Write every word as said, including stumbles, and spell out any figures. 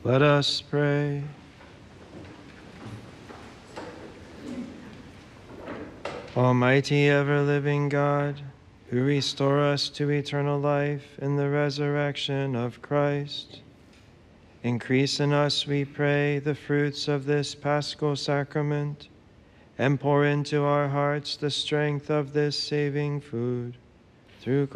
Let us pray. Almighty ever-living God, who restore us to eternal life in the resurrection of Christ, increase in us, we pray, the fruits of this Paschal sacrament, and pour into our hearts the strength of this saving food. Through